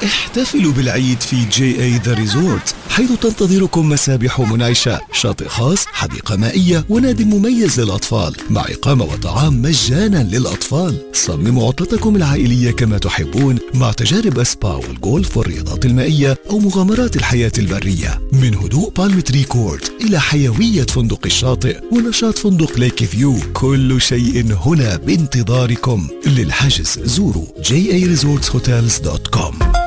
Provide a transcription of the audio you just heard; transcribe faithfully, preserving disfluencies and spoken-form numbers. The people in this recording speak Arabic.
احتفلوا بالعيد في جي اي ذا ريزورت، حيث تنتظركم مسابح منعشة، شاطئ خاص، حديقة مائية، ونادي مميز للأطفال، مع إقامة وطعام مجانا للأطفال. صمموا عطلتكم العائلية كما تحبون، مع تجارب أسبا والجولف والرياضات المائية أو مغامرات الحياة البرية. من هدوء بالم تري كورت إلى حيوية فندق الشاطئ ونشاط فندق ليك فيو، كل شيء هنا بانتظاركم. للحجز زوروا جي اي ريزورتس هوتيلز دوت كوم.